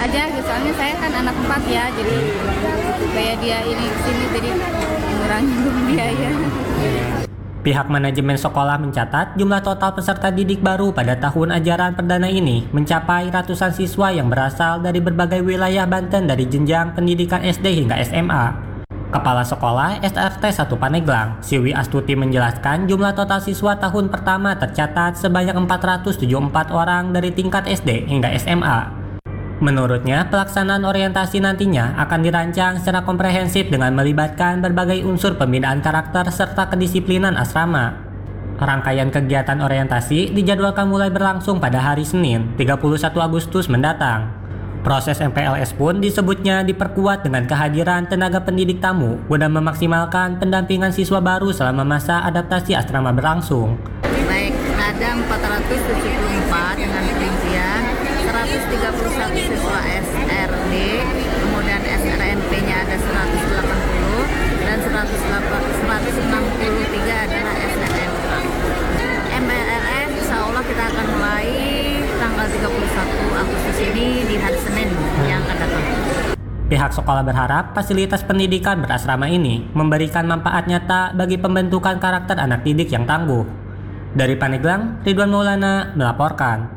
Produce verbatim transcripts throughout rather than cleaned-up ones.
aja gitu. Soalnya saya kan anak empat ya, jadi supaya dia ini kesini jadi mengurangi biaya. Pihak manajemen sekolah mencatat jumlah total peserta didik baru pada tahun ajaran perdana ini mencapai ratusan siswa yang berasal dari berbagai wilayah Banten dari jenjang pendidikan S D hingga S M A. Kepala Sekolah S R T satu Paneglang, Siwi Astuti menjelaskan jumlah total siswa tahun pertama tercatat sebanyak empat ratus tujuh puluh empat orang dari tingkat S D hingga S M A. Menurutnya, pelaksanaan orientasi nantinya akan dirancang secara komprehensif dengan melibatkan berbagai unsur pembinaan karakter serta kedisiplinan asrama. Rangkaian kegiatan orientasi dijadwalkan mulai berlangsung pada hari Senin, tiga puluh satu Agustus mendatang. Proses M P L S pun disebutnya diperkuat dengan kehadiran tenaga pendidik tamu guna memaksimalkan pendampingan siswa baru selama masa adaptasi asrama berlangsung. Baik, ada empat ratus tujuh puluh empat dengan perincian seratus tiga puluh satu siswa S R D, kemudian S R N P-nya ada seratus delapan puluh dan seratus enam puluh tiga adalah S N M A. M P L S insya Allah kita akan mulai tanggal tiga puluh satu Agustus ini di hari Senin yang akan datang. Pihak sekolah berharap fasilitas pendidikan berasrama ini memberikan manfaat nyata bagi pembentukan karakter anak didik yang tangguh. Dari Paneglang, Ridwan Maulana melaporkan.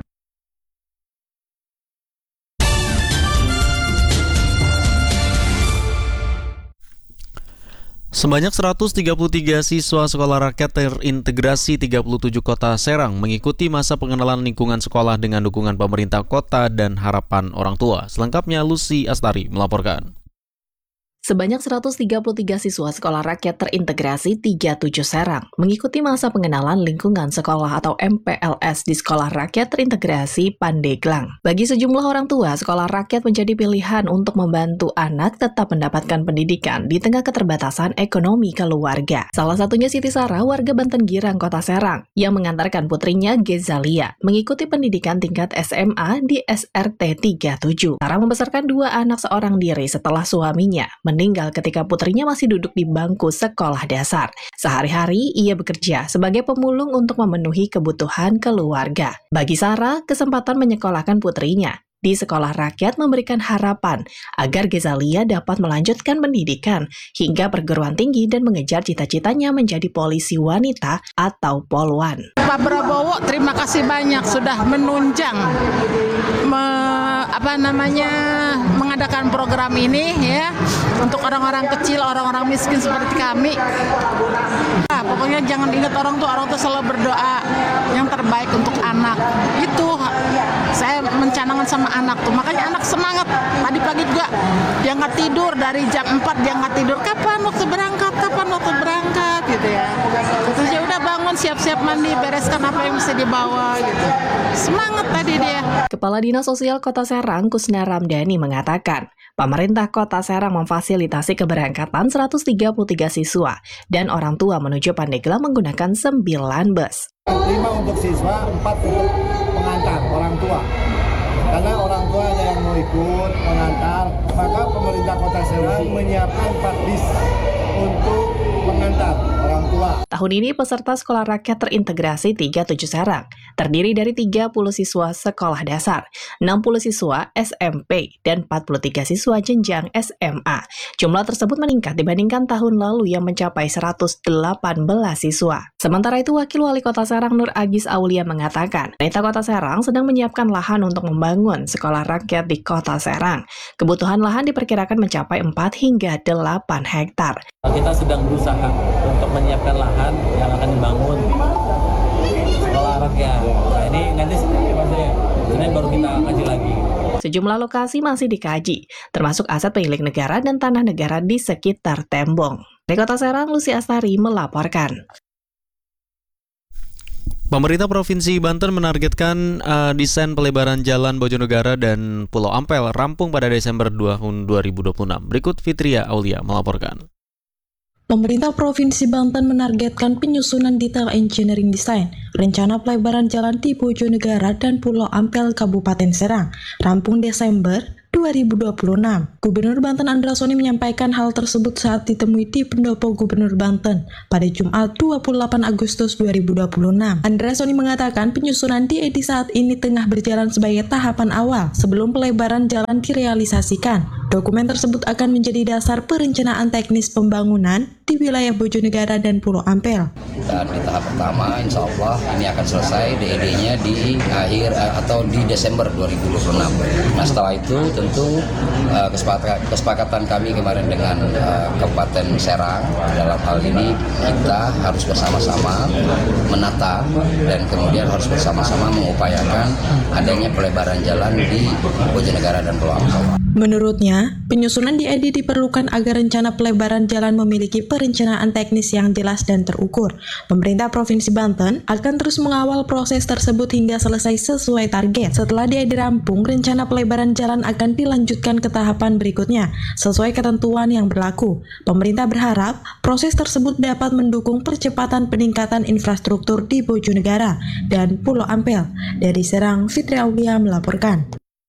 Sebanyak seratus tiga puluh tiga siswa sekolah rakyat terintegrasi tiga puluh tujuh kota Serang mengikuti masa pengenalan lingkungan sekolah dengan dukungan pemerintah kota dan harapan orang tua. Selengkapnya Lucy Astari melaporkan. Sebanyak seratus tiga puluh tiga siswa sekolah rakyat terintegrasi tiga puluh tujuh Serang mengikuti masa pengenalan lingkungan sekolah atau M P L S di Sekolah Rakyat Terintegrasi Pandeglang. Bagi sejumlah orang tua, sekolah rakyat menjadi pilihan untuk membantu anak tetap mendapatkan pendidikan di tengah keterbatasan ekonomi keluarga. Salah satunya Siti Sarah, warga Banten Girang, Kota Serang, yang mengantarkan putrinya Gezalia mengikuti pendidikan tingkat S M A di S R T tiga puluh tujuh. Sarah membesarkan dua anak seorang diri setelah suaminya meninggal ketika putrinya masih duduk di bangku sekolah dasar. Sehari-hari ia bekerja sebagai pemulung untuk memenuhi kebutuhan keluarga. Bagi Sarah, kesempatan menyekolahkan putrinya di sekolah rakyat memberikan harapan agar Gezalia dapat melanjutkan pendidikan hingga perguruan tinggi dan mengejar cita-citanya menjadi polisi wanita atau polwan. Pak Prabowo, terima kasih banyak sudah menunjang me, apa namanya mengadakan program ini ya untuk orang-orang kecil, orang-orang miskin seperti kami. Nah, pokoknya jangan ingat orang tua, orang tua selalu berdoa yang terbaik untuk anak. Itu saya mencanangkan sama anak tuh, makanya anak semangat. Tadi pagi juga dia nggak tidur dari jam empat, dia nggak tidur. Kapan waktu berangkat? Kapan waktu berangkat gitu ya. Terus ya udah bangun, siap-siap mandi, bereskan apa yang mesti dibawa gitu. Semangat tadi dia. Kepala Dinas Sosial Kota Serang, Kusna Ramdhani mengatakan, pemerintah Kota Serang memfasilitasi keberangkatan seratus tiga puluh tiga siswa dan orang tua menuju Pandeglang menggunakan sembilan bus. lima untuk siswa, empat untuk pengantar orang tua. Karena orang tua ada yang mau ikut mengantar, maka pemerintah Kota Serang menyiapkan empat bis untuk mengantar orang tua. Tahun ini peserta Sekolah Rakyat Terintegrasi tiga puluh tujuh Serang terdiri dari tiga puluh siswa sekolah dasar, enam puluh siswa S M P, dan empat puluh tiga siswa jenjang S M A. Jumlah tersebut meningkat dibandingkan tahun lalu yang mencapai seratus delapan belas siswa. Sementara itu, Wakil Wali Kota Serang Nur Agis Aulia mengatakan, pemerintah Kota Serang sedang menyiapkan lahan untuk membangun sekolah rakyat di Kota Serang. Kebutuhan lahan diperkirakan mencapai empat hingga delapan hektar. Kita sedang berusaha untuk menyiapkan lahan yang akan dibangun sekolah rakyat. Nah ini nanti Senin baru kita kaji lagi. Sejumlah lokasi masih dikaji, termasuk aset milik negara dan tanah negara di sekitar Tembong. Dari Kota Serang, Lucy Astari melaporkan. Pemerintah Provinsi Banten menargetkan uh, desain pelebaran Jalan Bojonegara dan Pulau Ampel rampung pada Desember tahun dua ribu dua puluh enam. Berikut Fitria Aulia melaporkan. Pemerintah Provinsi Banten menargetkan penyusunan detail engineering design rencana pelebaran jalan di Bojonegara dan Pulau Ampel Kabupaten Serang rampung Desember dua ribu dua puluh enam. Gubernur Banten Andra Soni menyampaikan hal tersebut saat ditemui di Pendopo Gubernur Banten pada Jumat dua puluh delapan Agustus dua ribu dua puluh enam. Andra Soni mengatakan penyusunan D E D saat ini tengah berjalan sebagai tahapan awal sebelum pelebaran jalan direalisasikan. Dokumen tersebut akan menjadi dasar perencanaan teknis pembangunan di wilayah Bojonegara dan Pulau Ampel. Dan di tahap pertama, insya Allah ini akan selesai D E D-nya di akhir atau di Desember dua ribu dua puluh enam. Nah setelah itu tentu uh, kesepakatan, kesepakatan kami kemarin dengan uh, Kabupaten Serang dalam hal ini kita harus bersama-sama menata dan kemudian harus bersama-sama mengupayakan adanya pelebaran jalan di Bojonegara dan Pulau Ampel. Menurutnya, penyusunan D E D diperlukan agar rencana pelebaran jalan memiliki perencanaan teknis yang jelas dan terukur. Pemerintah Provinsi Banten akan terus mengawal proses tersebut hingga selesai sesuai target. Setelah D E D rampung, rencana pelebaran jalan akan dilanjutkan ke tahapan berikutnya, sesuai ketentuan yang berlaku. Pemerintah berharap proses tersebut dapat mendukung percepatan peningkatan infrastruktur di Bojonegara dan Pulau Ampel. Dari Serang, Fitri Aulia melaporkan.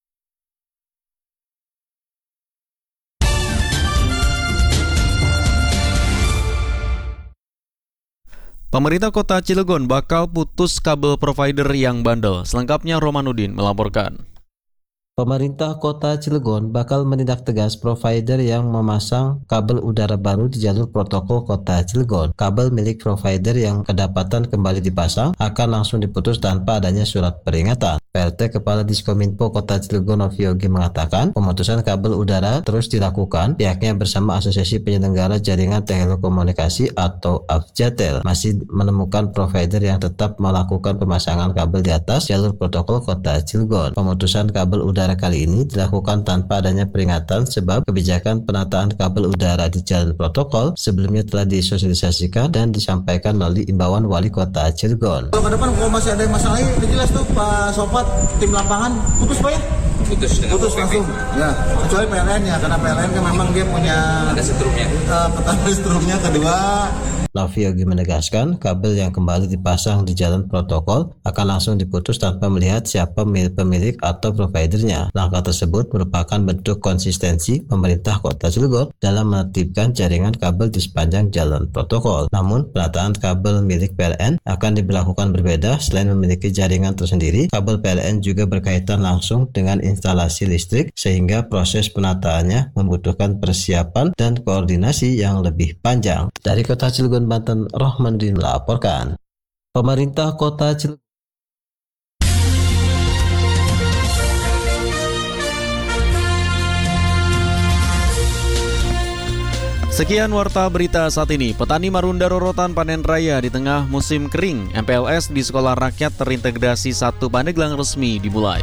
Pemerintah Kota Cilegon bakal putus kabel provider yang bandel. Selengkapnya Romanudin melaporkan. Pemerintah Kota Cilegon bakal menindak tegas provider yang memasang kabel udara baru di jalur protokol Kota Cilegon. Kabel milik provider yang kedapatan kembali dipasang akan langsung diputus tanpa adanya surat peringatan. P L T Kepala Diskominfo Kota Cilegon Noviogi mengatakan pemutusan kabel udara terus dilakukan. Pihaknya bersama Asosiasi Penyelenggara Jaringan Telekomunikasi atau AFJATEL masih menemukan provider yang tetap melakukan pemasangan kabel di atas jalur protokol Kota Cilegon. Pemutusan kabel udara kali ini dilakukan tanpa adanya peringatan sebab kebijakan penataan kabel udara di jalan protokol sebelumnya telah disosialisasikan dan disampaikan melalui imbauan Wali Kota Cilegon. Kalau ke depan kalau masih ada yang masalah ini jelas tuh Pak Sopat tim lapangan putus Pak ya? Putus dengan putus langsung. Ya, kecuali P L N-nya karena P L N kan memang dia punya ada setrumnya. Uh, pertama setrumnya, kedua Noviogi menegaskan kabel yang kembali dipasang di jalan protokol akan langsung diputus tanpa melihat siapa pemilik atau providernya. Langkah tersebut merupakan bentuk konsistensi pemerintah Kota Cilegon dalam menertibkan jaringan kabel di sepanjang jalan protokol. Namun, penataan kabel milik P L N akan diberlakukan berbeda. Selain memiliki jaringan tersendiri, kabel P L N juga berkaitan langsung dengan instalasi listrik sehingga proses penataannya membutuhkan persiapan dan koordinasi yang lebih panjang. Dari Kota Cilegon, Banten, Rohmanuddin melaporkan. Pemerintah Kota Cilegon. Sekian warta berita saat ini. Petani Marunda rorotan panen raya di tengah musim kering. M P L S di Sekolah Rakyat Terintegrasi satu Pandeglang resmi dimulai.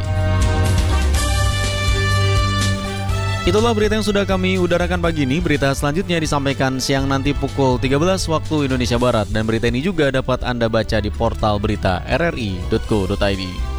Itulah berita yang sudah kami udarakan pagi ini. Berita selanjutnya disampaikan siang nanti pukul tiga belas waktu Indonesia Barat. Dan berita ini juga dapat Anda baca di portal berita r r i titik co titik i d.